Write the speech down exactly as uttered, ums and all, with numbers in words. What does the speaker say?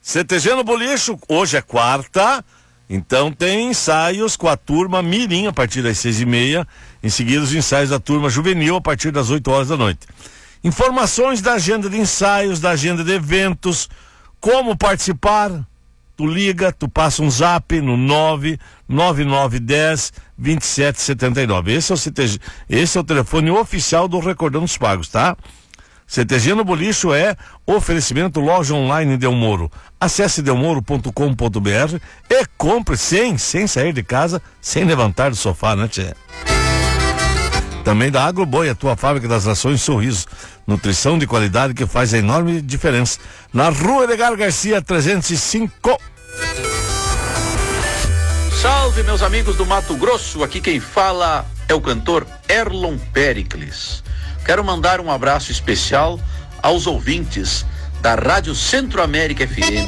C T G no Bolicho, hoje é quarta, então tem ensaios com a turma Mirim a partir das seis e meia, em seguida os ensaios da turma Juvenil a partir das oito horas da noite. Informações da agenda de ensaios, da agenda de eventos, como participar, tu liga, tu passa um zap no nove nove nove um zero dois sete sete nove. Esse é o C T G, esse é o telefone oficial do Recordando os Pagos, tá? C T G no Bolicho é oferecimento loja online Delmoro. Acesse delmoro ponto com ponto b r e compre sem, sem sair de casa, sem levantar do sofá, né, tchê? Também da Agroboi, a tua fábrica das rações Sorriso. Nutrição de qualidade que faz a enorme diferença. Na Rua Edgar Garcia, trezentos e cinco. Salve, meus amigos do Mato Grosso. Aqui quem fala é o cantor Erlon Pericles. Quero mandar um abraço especial aos ouvintes da Rádio Centro-América F M.